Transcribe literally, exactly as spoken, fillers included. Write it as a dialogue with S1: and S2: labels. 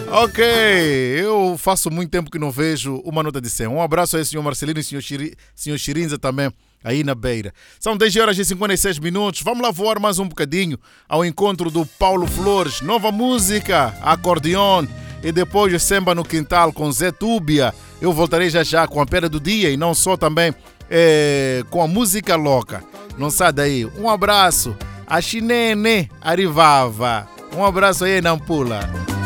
S1: Ok, eu faço muito tempo que não vejo uma nota de cem. Um abraço aí, senhor Marcelino e senhor, Chiri, senhor Chirinza também, aí na beira. São dez horas e cinquenta e seis minutos. Vamos lá voar mais um bocadinho ao encontro do Paulo Flores. Nova música, acordeon e depois o Samba no Quintal com Zé Túbia. Eu voltarei já já com a Pera do Dia e não só também é, com a música louca. Não sai daí. Um abraço. A Chinene arrivava. Um abraço aí, Nampula.